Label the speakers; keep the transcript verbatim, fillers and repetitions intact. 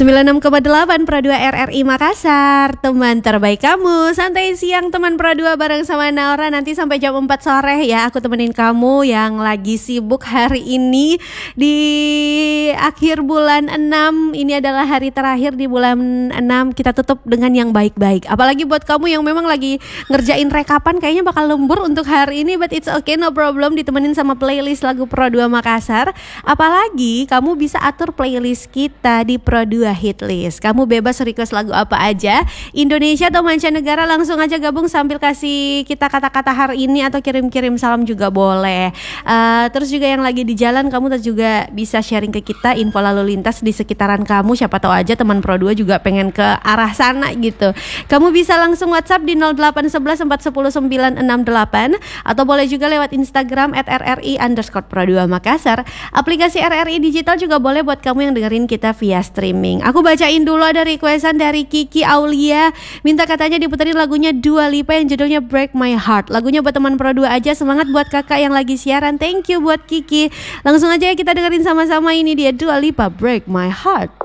Speaker 1: sembilan puluh enam koma delapan Pro dua R R I Makassar, teman terbaik kamu. Santai siang teman Pro dua bareng sama Naura. Nanti sampai jam empat sore ya, aku temenin kamu yang lagi sibuk hari ini di akhir bulan enam. Ini adalah hari terakhir di bulan enam. Kita tutup dengan yang baik-baik. Apalagi buat kamu yang memang lagi ngerjain rekapan, kayaknya bakal lembur untuk hari ini, but it's okay, no problem, ditemenin sama playlist lagu Pro dua Makassar. Apalagi kamu bisa atur playlist kita di Pro dua Hit List. Kamu bebas request lagu apa aja, Indonesia atau mancanegara, langsung aja gabung sambil kasih kita kata-kata hari ini atau kirim-kirim salam juga boleh. Uh, terus juga yang lagi di jalan, kamu juga bisa sharing ke kita info lalu lintas di sekitaran kamu. Siapa tahu aja teman Pro dua juga pengen ke arah sana gitu. Kamu bisa langsung WhatsApp di nol delapan satu satu empat satu nol sembilan enam delapan atau boleh juga lewat Instagram at R R I underscore Pro dua Makassar. Aplikasi R R I Digital juga boleh buat kamu yang dengerin kita via streaming. Aku bacain dulu, ada requestan dari Kiki Aulia, minta katanya diputerin lagunya Dua Lipa yang judulnya Break My Heart. Lagunya buat teman Pro dua aja, semangat buat kakak yang lagi siaran. Thank you buat Kiki. Langsung aja ya kita dengerin sama-sama, ini dia Dua Lipa Break My Heart.